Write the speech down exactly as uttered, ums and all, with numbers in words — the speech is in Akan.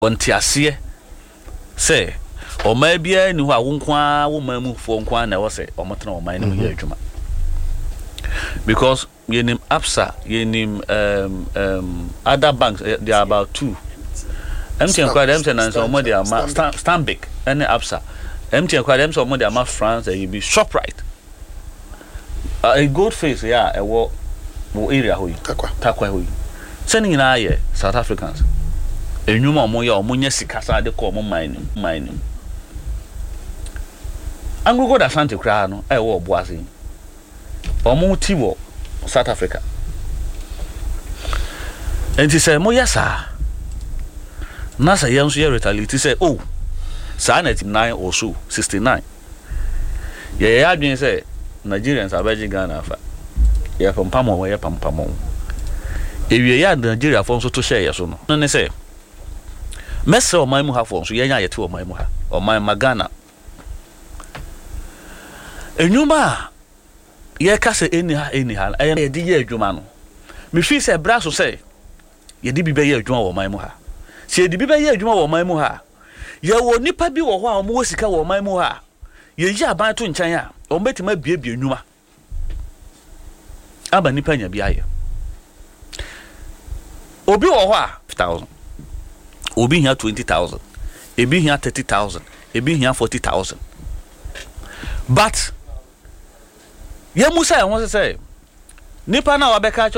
Ontiasie say o ma bia ni ho a wo nkwa wo mamu fo nkwa na wo say o motena o man ni ye adwuma because yenim Absa yenim um um other banks uh, they are about two M T N kwa dem say na so mo dey ama Stanbic and Absa M T N kwa dem so mo dey ama France e be Shoprite a good face yeah e wo wo area ho yi takwa takwa ho yi send nyina ye South Africans enyuma omo ya omo nya sikasa de ko omo mining mining angugo da Sante kra no e wo oboase omo ti wo South Africa enti say mo yesa na say yenso ye retaliate say oh sa na team nine or so sixty-nine ye ya adwen say Nigerians abaji Ghana afa ye pampamo wo ye pampamo ewie ya Nigeria fo so to share ye so no no ne say mese o man mu ha fo so ye nya ye te o man mu ha o man magana enyuma ye ka se eni ha eni ha ye di ye adwuma no me fi se bra so say ye di bi be ye adwuma wo man mu ha se di bi be ye adwuma wo man mu ha ye wo nipa bi wo ho a mo sika wo man mu ha ye yi aban to nchan a o metima biebie enwuma aba nipa nya bi aye obi wo ho a thousand obi hia twenty thousand ebi hia thirty thousand ebi hia forty thousand but ye musa e won se nipa na wa beka